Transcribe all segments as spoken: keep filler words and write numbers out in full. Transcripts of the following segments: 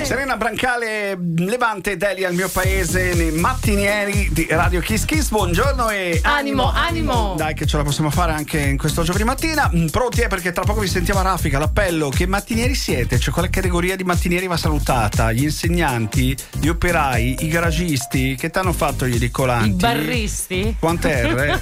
Serena Brancale, Levante, Delia, il mio paese, nei mattinieri di Radio Kiss Kiss. Buongiorno e animo, animo. Dai che ce la possiamo fare anche in questo giovedì mattina. Pronti è perché tra poco vi sentiamo a raffica. L'appello, che mattinieri siete? Cioè quale categoria di mattinieri va salutata? Gli insegnanti, gli operai, i garagisti? Che t'hanno fatto gli edicolanti? I barristi? Quante R?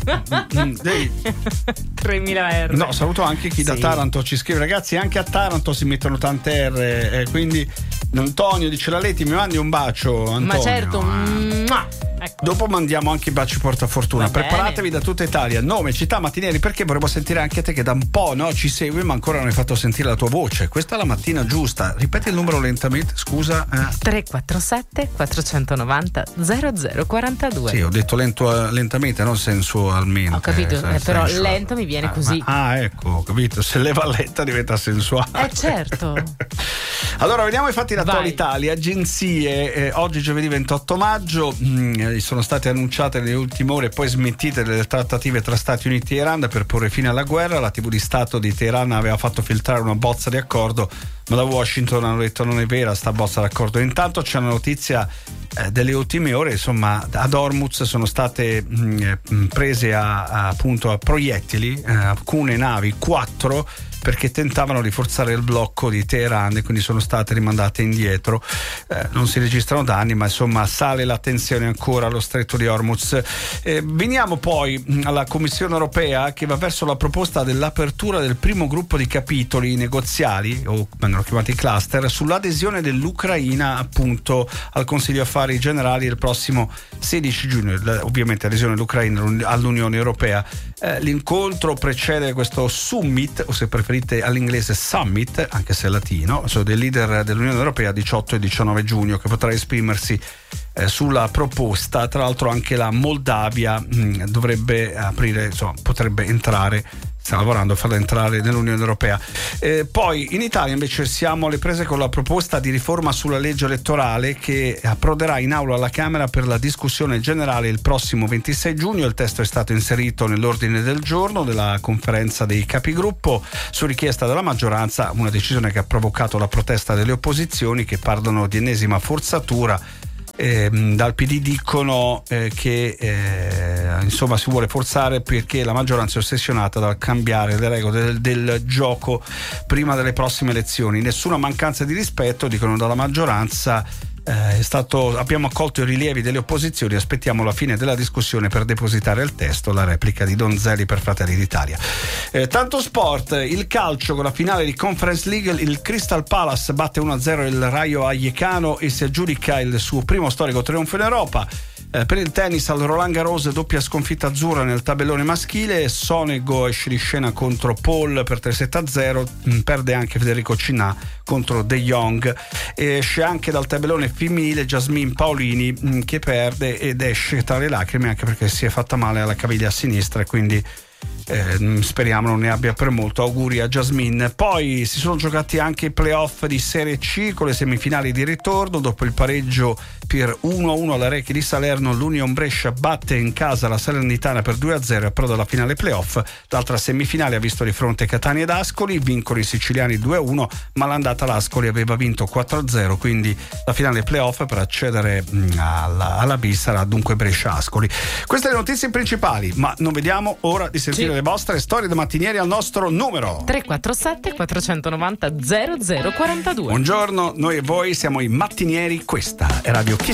tremila R. No, saluto anche chi sì. da Taranto ci scrive. Ragazzi, anche a Taranto si mettono tante R, eh, quindi Antonio dice: la Leti, mi mandi un bacio, Antonio. Ma certo. Mua. Ecco. Dopo mandiamo anche i baci portafortuna. Va Preparatevi bene. da tutta Italia, nome, città, mattinieri, perché vorremmo sentire anche te che da un po', no, ci segui ma ancora non hai fatto sentire la tua voce. Questa è la mattina giusta. Ripeti il numero lentamente, scusa. eh. tre quattro sette quattro nove zero zero zero quattro due. Sì, ho detto lento, lentamente, non sensualmente. Ho capito, eh, eh, però sensual. lento mi viene ah, così. Ma, ah, ecco, ho capito. Se leva lenta diventa sensuale. Eh certo. Allora, vediamo i fatti d'attualità. Vai. Le agenzie, eh, oggi giovedì ventotto maggio, mh, sono state annunciate nelle ultime ore e poi smentite delle trattative tra Stati Uniti e Iran per porre fine alla guerra. La tivù di Stato di Teheran aveva fatto filtrare una bozza di accordo, ma da Washington hanno detto non è vera sta bozza d'accordo. Intanto c'è una notizia eh, delle ultime ore, insomma, ad Hormuz sono state mh, prese a, a, appunto a proiettili eh, alcune navi, quattro, perché tentavano di forzare il blocco di Teheran e quindi sono state rimandate indietro. Eh, non si registrano danni, ma insomma sale la tensione ancora allo stretto di Hormuz. Eh, veniamo poi alla Commissione europea, che va verso la proposta dell'apertura del primo gruppo di capitoli negoziali, o vengono chiamati cluster, sull'adesione dell'Ucraina appunto al Consiglio Affari Generali il prossimo sedici giugno. Ovviamente adesione dell'Ucraina all'Unione Europea. Eh, l'incontro precede questo summit, o se preferite all'inglese summit, anche se è latino, cioè dei leader dell'Unione Europea diciotto e diciannove giugno, che potrà esprimersi eh, sulla proposta. Tra l'altro anche la Moldavia mh, dovrebbe aprire, insomma, potrebbe entrare, sta lavorando a farla entrare nell'Unione Europea. Eh, poi in Italia invece siamo alle prese con la proposta di riforma sulla legge elettorale, che approderà in aula alla Camera per la discussione generale il prossimo ventisei giugno. Il testo è stato inserito nell'ordine del giorno della conferenza dei capigruppo su richiesta della maggioranza, una decisione che ha provocato la protesta delle opposizioni, che parlano di ennesima forzatura. Eh, dal P D dicono eh, che eh, insomma si vuole forzare perché la maggioranza è ossessionata dal cambiare le regole del, del gioco prima delle prossime elezioni. Nessuna mancanza di rispetto, dicono dalla maggioranza. Eh, è stato, abbiamo accolto i rilievi delle opposizioni, aspettiamo la fine della discussione per depositare il testo. La replica di Donzelli per Fratelli d'Italia. Eh, tanto sport, il calcio con la finale di Conference League, il Crystal Palace batte uno a zero il Rayo Vallecano e si aggiudica il suo primo storico trionfo in Europa. Eh, per il tennis al Roland Garros, doppia sconfitta azzurra nel tabellone maschile. Sonego esce di scena contro Paul per tre sette a zero, mm, perde anche Federico Cinà contro De Jong. E esce anche dal tabellone femminile Jasmine Paolini, mh, che perde ed esce tra le lacrime anche perché si è fatta male alla caviglia sinistra e quindi Eh, speriamo non ne abbia per molto. Auguri a Jasmine. Poi si sono giocati anche i playoff di Serie C con le semifinali di ritorno. Dopo il pareggio per uno a uno alla Recchi di Salerno, l'Union Brescia batte in casa la Salernitana per due a zero e approda alla finale playoff. L'altra semifinale ha visto di fronte Catania ed Ascoli, vincono i siciliani due a uno, ma l'andata l'Ascoli aveva vinto quattro a zero, quindi la finale playoff per accedere alla, alla B sarà dunque Brescia-Ascoli. Queste le notizie principali, ma non vediamo ora di sentire sì. le vostre storie da mattinieri al nostro numero tre quattro sette quattro nove zero zero zero quattro due. Buongiorno, noi e voi siamo i mattinieri, questa è Radio Kiss.